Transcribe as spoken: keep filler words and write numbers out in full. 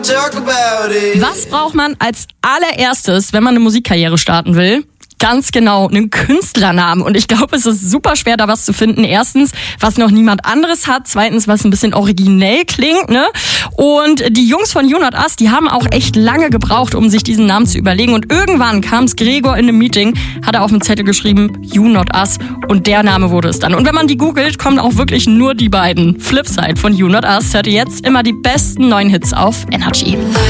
Was braucht man als allererstes, wenn man eine Musikkarriere starten will? Ganz genau, einen Künstlernamen. Und ich glaube, es ist super schwer, da was zu finden. Erstens, was noch niemand anderes hat. Zweitens, was ein bisschen originell klingt, ne? Und die Jungs von You Not Us, die haben auch echt lange gebraucht, um sich diesen Namen zu überlegen. Und irgendwann kam es Gregor in einem Meeting, hat er auf dem Zettel geschrieben, You Not Us. Und der Name wurde es dann. Und wenn man die googelt, kommen auch wirklich nur die beiden. Flipside von You Not Us hört ihr jetzt immer die besten neuen Hits auf Energy.